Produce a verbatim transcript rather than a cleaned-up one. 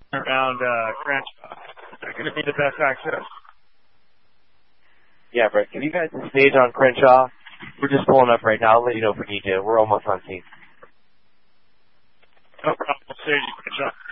around uh, Crenshaw. They're going to be the best access. Yeah, Brett, can you guys stage on Crenshaw? We're just pulling up right now. I'll let you know if we need to. We're almost on scene. No problem. We'll stage you, Crenshaw.